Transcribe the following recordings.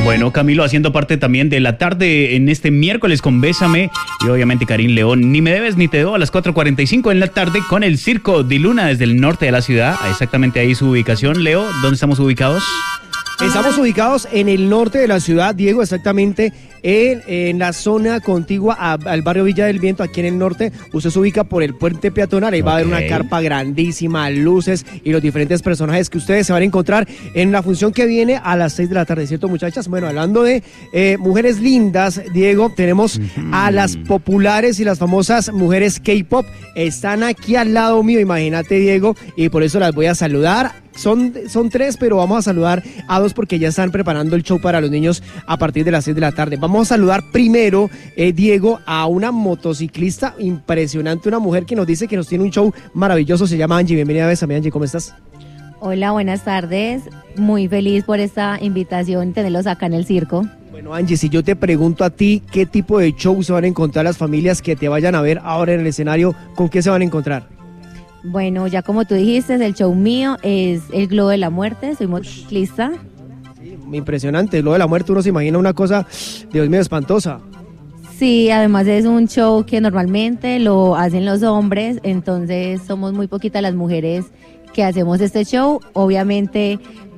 Bueno, Camilo haciendo parte también de la tarde en este miércoles con Bésame y obviamente Karim León, Ni me debes ni te debo, a las 4:45 en la tarde con el Circo de Luna desde el norte de la ciudad. Exactamente ahí su ubicación. Leo, ¿dónde estamos ubicados? Estamos ubicados en el norte de la ciudad, Diego, exactamente en la zona contigua al barrio Villa del Viento, aquí en el norte. Usted se ubica por el puente peatonal, ahí va a haber una carpa grandísima, luces y los diferentes personajes que ustedes se van a encontrar en la función que viene a las 6 de la tarde, ¿cierto, muchachas? Bueno, hablando de mujeres lindas, Diego, tenemos a las populares y las famosas mujeres K-pop. Están aquí al lado mío, imagínate, Diego, y por eso las voy a saludar. Son tres, pero vamos a saludar a dos porque ya están preparando el show para los niños a partir de las 6 de la tarde. Vamos a saludar primero, Diego, a una motociclista impresionante, una mujer que nos dice que nos tiene un show maravilloso. Se llama Angie. Bienvenida a Bésame, Angie. ¿Cómo estás? Hola, buenas tardes. Muy feliz por esta invitación, tenerlos acá en el circo. Bueno, Angie, si yo te pregunto a ti, ¿qué tipo de show se van a encontrar las familias que te vayan a ver ahora en el escenario? ¿Con qué se van a encontrar? Bueno, ya como tú dijiste, el show mío es el Globo de la Muerte, soy motociclista. Sí, impresionante, el Globo de la Muerte, uno se imagina una cosa, Dios mío, espantosa. Sí, además es un show que normalmente lo hacen los hombres, entonces somos muy poquitas las mujeres que hacemos este show. Obviamente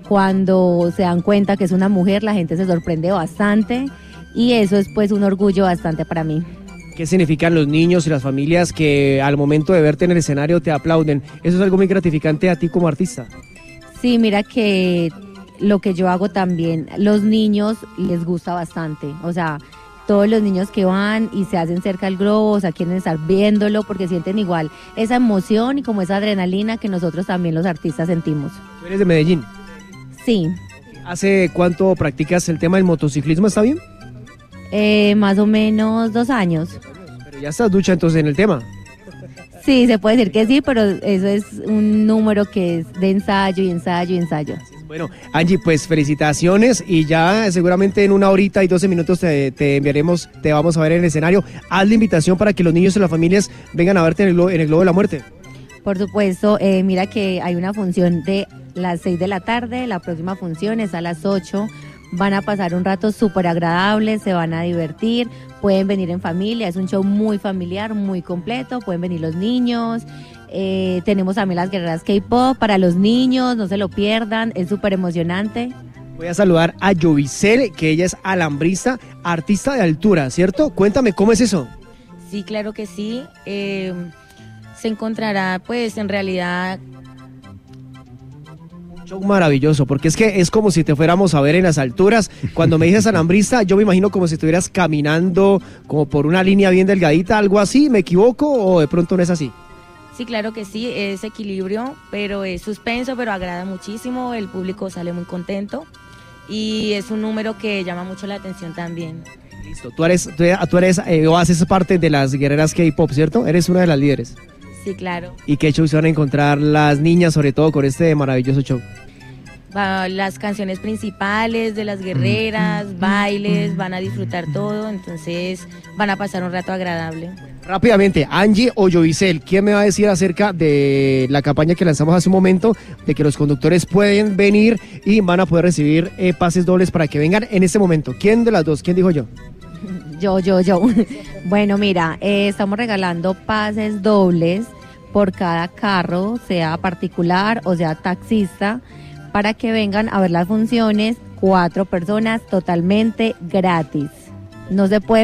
cuando se dan cuenta que es una mujer, la gente se sorprende bastante y eso es pues un orgullo bastante para mí. ¿Qué significan los niños y las familias que al momento de verte en el escenario te aplauden? Eso es algo muy gratificante a ti como artista. Sí, mira que lo que yo hago también, los niños les gusta bastante, o sea, todos los niños que van y se hacen cerca al globo, o sea, quieren estar viéndolo porque sienten igual esa emoción y como esa adrenalina que nosotros también los artistas sentimos. ¿Tú eres de Medellín? Sí. ¿Hace cuánto practicas el tema del motociclismo? ¿Está bien? Más o menos 2 años. Pero ya estás ducha entonces en el tema. Sí, se puede decir que sí, pero eso es un número que es de ensayo y ensayo y ensayo. Bueno, Angie, pues felicitaciones y ya seguramente en 1 horita y 12 minutos te enviaremos, te vamos a ver en el escenario. Haz la invitación para que los niños y las familias vengan a verte en el Globo de la Muerte. Por supuesto, mira que hay una función de las 6 de la tarde, la próxima función es a las 8. Van a pasar un rato súper agradable, se van a divertir, pueden venir en familia, es un show muy familiar, muy completo, pueden venir los niños, tenemos también las guerreras K-pop para los niños, no se lo pierdan, es súper emocionante. Voy a saludar a Jovicel, que ella es alambrista, artista de altura, ¿cierto? Cuéntame, ¿cómo es eso? Sí, claro que sí, se encontrará pues en realidad... Show maravilloso, porque es que es como si te fuéramos a ver en las alturas. Cuando me dices alambrista, yo me imagino como si estuvieras caminando como por una línea bien delgadita, algo así. ¿Me equivoco o de pronto no es así? Sí, claro que sí, es equilibrio, pero es suspenso, pero agrada muchísimo, el público sale muy contento y es un número que llama mucho la atención también. Listo, tú eres o haces parte de las guerreras K-pop, ¿cierto? Eres una de las líderes. Sí, claro. ¿Y qué show se van a encontrar las niñas, sobre todo con este maravilloso show? Las canciones principales de las guerreras, bailes, van a disfrutar todo, entonces van a pasar un rato agradable. Rápidamente, Angie o Jovicel, ¿quién me va a decir acerca de la campaña que lanzamos hace un momento, de que los conductores pueden venir y van a poder recibir pases dobles para que vengan en este momento? ¿Quién de las dos? ¿Quién dijo yo? Yo. Bueno, mira, estamos regalando pases dobles por cada carro, sea particular o sea taxista, para que vengan a ver las funciones, 4 personas totalmente gratis. No se puede